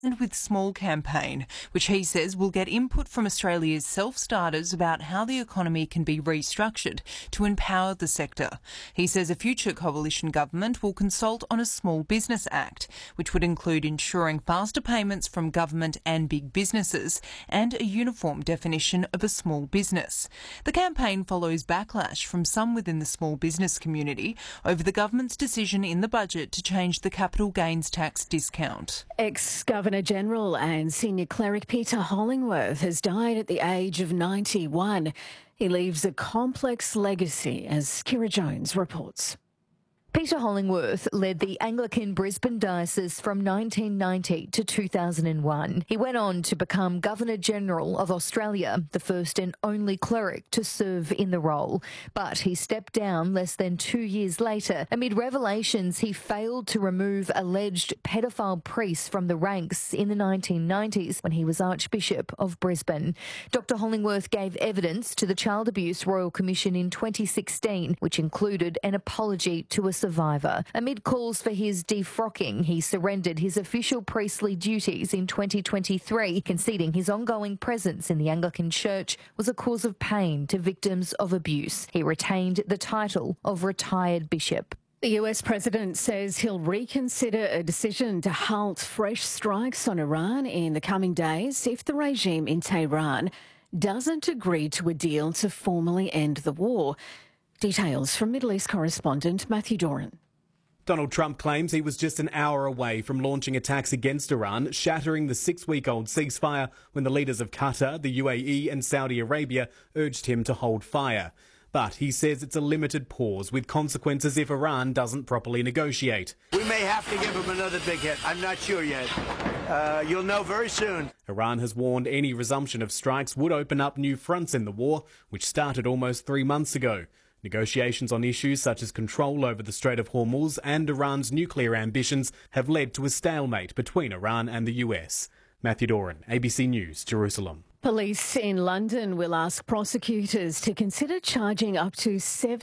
and with Small campaign, which he says will get input from Australia's self-starters about how the economy can be restructured to empower the sector. He says a future coalition government will consult on a Small Business Act, which would include ensuring faster payments from government and big businesses and a uniform definition of a small business. The campaign follows backlash from some within the small business community over the government's decision in the budget to change the capital gains tax discount. Ex-Governor-General and Senior Cleric Peter Hollingworth has died at the age of 91. He leaves a complex legacy, as Kira Jones reports. Peter Hollingworth led the Anglican Brisbane Diocese from 1990 to 2001. He went on to become Governor-General of Australia, the first and only cleric to serve in the role. But he stepped down less than 2 years later amid revelations he failed to remove alleged pedophile priests from the ranks in the 1990s when he was Archbishop of Brisbane. Dr Hollingworth gave evidence to the Child Abuse Royal Commission in 2016, which included an apology to a survivor. Amid calls for his defrocking, he surrendered his official priestly duties in 2023, conceding his ongoing presence in the Anglican Church was a cause of pain to victims of abuse. He retained the title of retired bishop. The US president says he'll reconsider a decision to halt fresh strikes on Iran in the coming days if the regime in Tehran doesn't agree to a deal to formally end the war. Details from Middle East correspondent Matthew Doran. Donald Trump claims he was just an hour away from launching attacks against Iran, shattering the 6-week-old ceasefire when the leaders of Qatar, the UAE and Saudi Arabia urged him to hold fire. But he says it's a limited pause with consequences if Iran doesn't properly negotiate. We may have to give him another big hit. I'm not sure yet. You'll know very soon. Iran has warned any resumption of strikes would open up new fronts in the war, which started almost 3 months ago. Negotiations on issues such as control over the Strait of Hormuz and Iran's nuclear ambitions have led to a stalemate between Iran and the US. Matthew Doran, ABC News, Jerusalem. Police in London will ask prosecutors to consider charging up to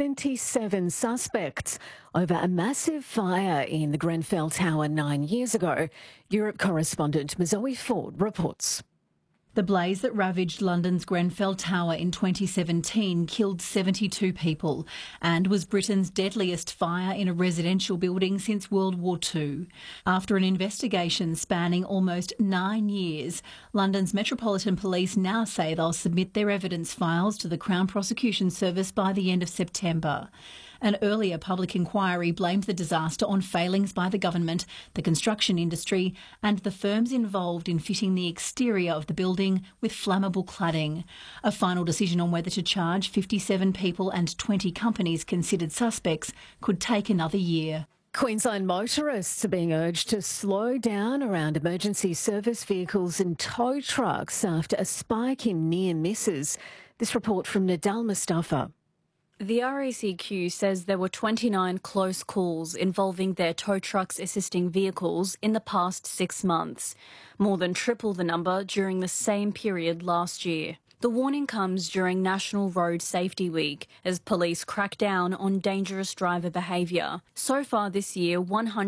77 suspects over a massive fire in the Grenfell Tower 9 years ago. Europe correspondent Zoe Ford reports. The blaze that ravaged London's Grenfell Tower in 2017 killed 72 people and was Britain's deadliest fire in a residential building since World War II. After an investigation spanning almost 9 years, London's Metropolitan Police now say they'll submit their evidence files to the Crown Prosecution Service by the end of September. An earlier public inquiry blamed the disaster on failings by the government, the construction industry and the firms involved in fitting the exterior of the building with flammable cladding. A final decision on whether to charge 57 people and 20 companies considered suspects could take another year. Queensland motorists are being urged to slow down around emergency service vehicles and tow trucks after a spike in near misses. This report from Nadal Mustafa. The RACQ says there were 29 close calls involving their tow trucks assisting vehicles in the past 6 months, more than triple the number during the same period last year. The warning comes during National Road Safety Week as police crack down on dangerous driver behaviour. So far this year,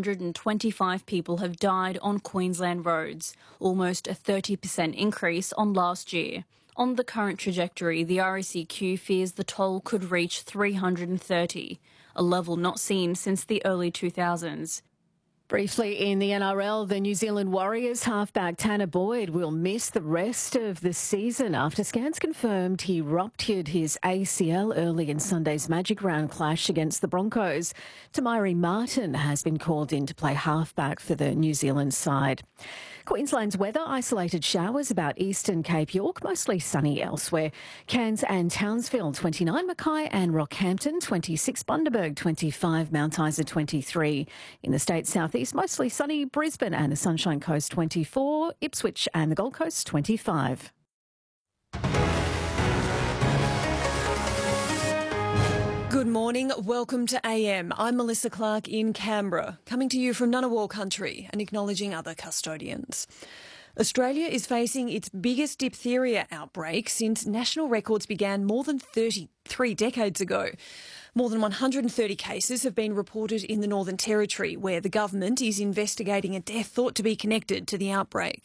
125 people have died on Queensland roads, almost a 30% increase on last year. On the current trajectory, the RACQ fears the toll could reach 330, a level not seen since the early 2000s. Briefly in the NRL, the New Zealand Warriors halfback Tanner Boyd will miss the rest of the season after scans confirmed he ruptured his ACL early in Sunday's Magic Round clash against the Broncos. Tamari Martin has been called in to play halfback for the New Zealand side. Queensland's weather, isolated showers about eastern Cape York, mostly sunny elsewhere. Cairns and Townsville 29, Mackay and Rockhampton 26, Bundaberg 25, Mount Isa 23. In the state's southeast, mostly sunny, Brisbane and the Sunshine Coast 24, Ipswich and the Gold Coast 25. Good morning, welcome to AM. I'm Melissa Clark in Canberra, coming to you from Ngunnawal country and acknowledging other custodians. Australia is facing its biggest diphtheria outbreak since national records began more than 33 decades ago. More than 130 cases have been reported in the Northern Territory, where the government is investigating a death thought to be connected to the outbreak.